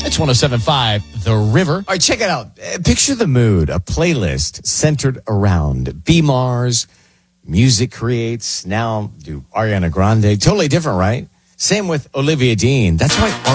It's 107.5 The River. All right, check it out. Picture the mood, a playlist centered around B-Mars, Music Creates, now do Ariana Grande. Totally different, right? Same with Olivia Dean. That's why